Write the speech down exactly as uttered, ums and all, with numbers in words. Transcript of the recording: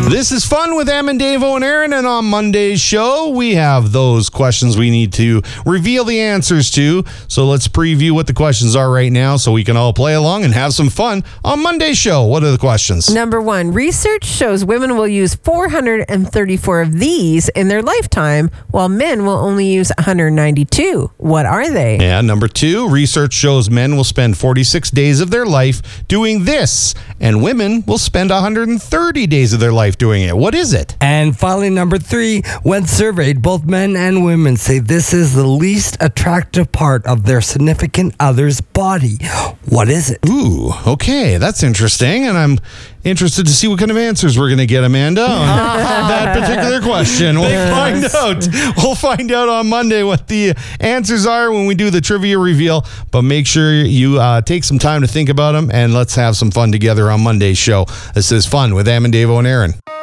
This is Fun with Em and Davo and Aaron, and on Monday's show, we have those questions we need to reveal the answers to. So let's preview what the questions are right now so we can all play along and have some fun on Monday's show. What are the questions? Number one, research shows women will use four hundred thirty-four of these in their lifetime, while men will only use one hundred ninety-two. What are they? Yeah, number two, research shows men will spend forty-six days of their life doing this, and women will spend one hundred thirty days of their life doing it. What is it? And finally, number three, when surveyed, both men and women say this is the least attractive part of their significant other's body. What is it? Ooh, okay, that's interesting, and I'm interested to see what kind of answers we're going to get, Amanda, on that particular question. We'll find out. We'll find out on Monday what the answers are when we do the trivia reveal, but make sure you uh, take some time to think about them, and let's have some fun together on Monday's show. This is Fun with Em and Davo and Aaron.